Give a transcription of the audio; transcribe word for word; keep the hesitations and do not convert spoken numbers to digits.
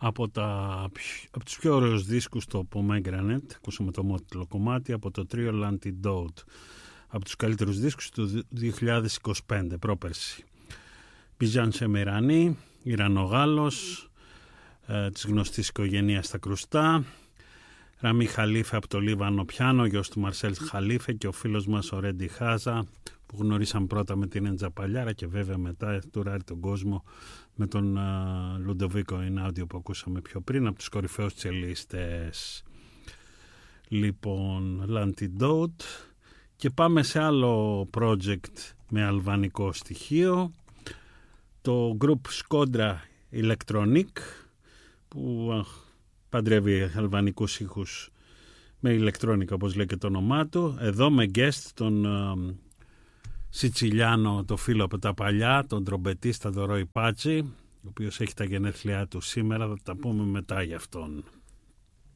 από, τα, από τους πιο ωραίους δίσκους, το Pomegranate, ακούσαμε το μότιλο κομμάτι, από το τρίο L'Antidote, από τους καλύτερους δίσκους του δύο χιλιάδες είκοσι πέντε, πρόπερση. Μπιζάν Σεμεράνι, Ιρανογάλος, ε, της γνωστής οικογένειας στα Κρουστά, Ραμί Χαλίφε από το Λίβανο πιάνο, γιος του Μαρσέλ Χαλίφε, και ο φίλος μας ο Ρέντι Χάζα, που γνωρίσαν πρώτα με την Έντζα Παλιάρα και βέβαια μετά τουράρει τον κόσμο με τον uh, Λουντοβίκο Ινάουντιο που ακούσαμε πιο πριν, από τους κορυφαίους τσελίστες. Λοιπόν, L'Antidote, και πάμε σε άλλο project με αλβανικό στοιχείο, το group Skodra Electronic, που uh, παντρεύει αλβανικούς ήχους με ηλεκτρόνικα, όπως λέει και το όνομά του. Εδώ με guest τον uh, Σιτσιλιάνο, το φίλο από τα παλιά, τον τρομπετίστα τον Ρόι Πάτσι, ο οποίος έχει τα γενέθλιά του σήμερα, θα τα πούμε μετά για αυτόν.